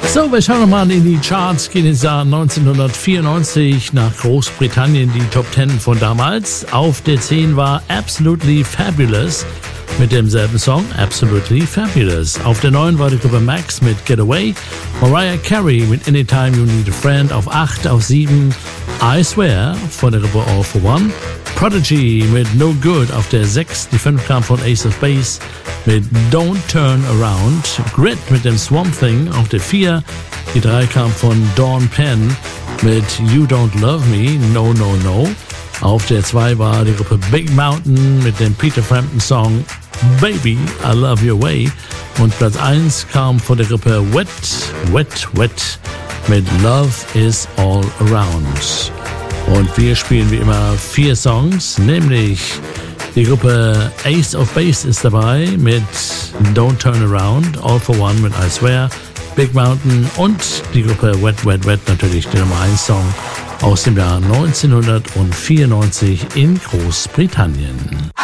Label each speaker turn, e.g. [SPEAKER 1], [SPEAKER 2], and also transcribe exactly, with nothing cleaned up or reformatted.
[SPEAKER 1] So, wir schauen nochmal in die Charts, gehen ins Jahr neunzehnhundertvierundneunzig nach Großbritannien, die Top Ten von damals. Auf der zehn war Absolutely Fabulous mit demselben Song, Absolutely Fabulous. Auf der neun war die Gruppe Max mit Get Away, Mariah Carey mit Anytime You Need a Friend auf acht, auf sieben I Swear von der Gruppe All for One, Prodigy mit No Good auf der sechs, die fünf kam von Ace of Base mit Don't Turn Around, Grit mit dem Swamp Thing auf der vier, die drei kam von Dawn Penn mit You Don't Love Me, No No No. Auf der zwei war die Gruppe Big Mountain mit dem Peter Frampton Song Baby, I Love Your Way. Und Platz eins kam von der Gruppe Wet, Wet, Wet mit Love Is All Around. Und wir spielen wie immer vier Songs, nämlich die Gruppe Ace of Base ist dabei mit Don't Turn Around, All for One mit I Swear, Big Mountain und die Gruppe Wet, Wet, Wet, natürlich der Nummer eins Song aus dem Jahr neunzehnhundertvierundneunzig in Großbritannien.